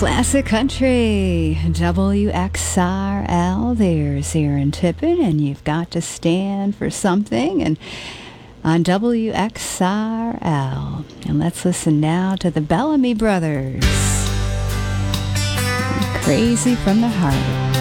Classic Country, WXRL. There's Aaron Tippin, and you've got to stand for something. And on WXRL. And let's listen now to the Bellamy Brothers. Crazy from the Heart.